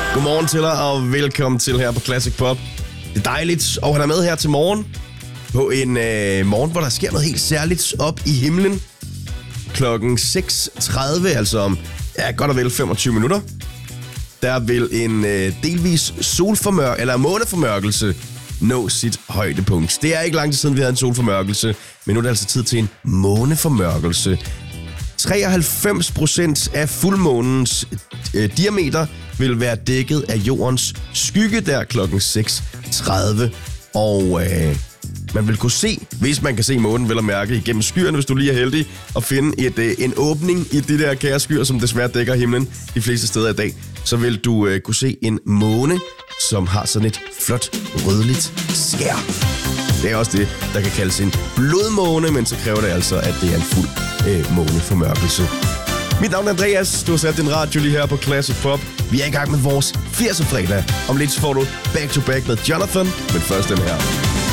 Godmorgen til dig, og velkommen til her på Classic Pop. Det er dejligt at have dig med her til morgen. På en morgen, hvor der sker noget helt særligt op i himlen. Klokken 6.30, altså om godt og vel 25 minutter. Der vil en delvis måneformørkelse nå sit højdepunkt. Det er ikke lang tid siden, vi havde en solformørkelse, men nu er det altså tid til en måneformørkelse. 93% af fuldmånens diameter vil være dækket af jordens skygge der klokken 6.30. Og man vil kunne se, hvis man kan se månen, vel at mærke igennem skyerne, hvis du lige er heldig at finde en åbning i de der kære skyer, som desværre dækker himlen de fleste steder i dag, så vil du kunne se en måne, som har sådan et flot rødligt skær. Det er også det, der kan kaldes en blodmåne, men så kræver det altså, at det er en fuld måneformørkelse. Mit navn er Andreas. Du har sat din radio lige her på Classic Pop. Vi er i gang med vores 80'er fredag. Om lidt får du back to back med Jonathan, men først den her.